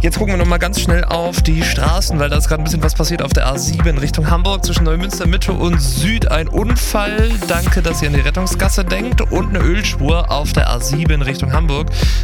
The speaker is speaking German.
Jetzt gucken wir nochmal ganz schnell auf die Straßen, weil da ist gerade ein bisschen was passiert auf der A7 Richtung Hamburg zwischen Neumünster Mitte und Süd. Ein Unfall. Danke, dass ihr an die Rettungsgasse denkt. Und eine Ölspur auf der A7 Richtung Hamburg.